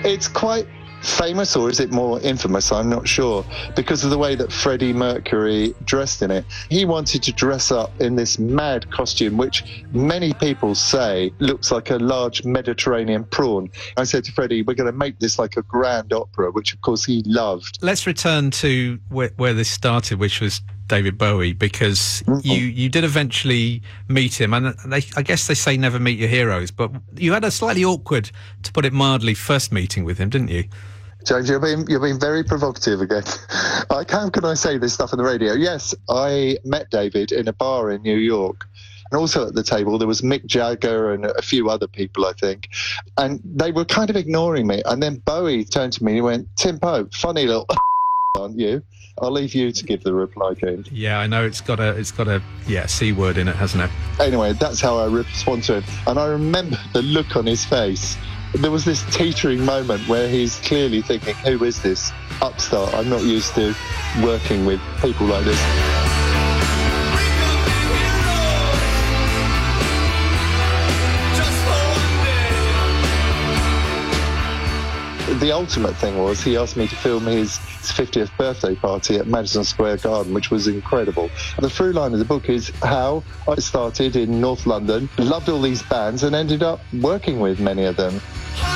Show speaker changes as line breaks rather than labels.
It's quite famous, or is it more infamous? I'm not sure, because of the way that Freddie Mercury dressed in it. He wanted to dress up in this mad costume, which many people say looks like a large Mediterranean prawn. I said to Freddie, we're going to make this like a grand opera, which of course he loved.
Let's return to where this started, which was David Bowie, because you did eventually meet him, and I guess they say never meet your heroes, but you had a slightly awkward, to put it mildly, first meeting with him, didn't you?
James, you're being very provocative again. How can I say this stuff on the radio? Yes, I met David in a bar in New York. And also at the table, there was Mick Jagger and a few other people, I think. And they were kind of ignoring me. And then Bowie turned to me and he went, Tim Pope, funny little aren't you? I'll leave you to give the reply, James.
Yeah, I know it's got a C word in it, hasn't it?
Anyway, that's how I respond to him. And I remember the look on his face. There was this teetering moment where he's clearly thinking, who is this upstart? I'm not used to working with people like this. The ultimate thing was he asked me to film his 50th birthday party at Madison Square Garden, which was incredible. The through line of the book is how I started in North London, loved all these bands and ended up working with many of them.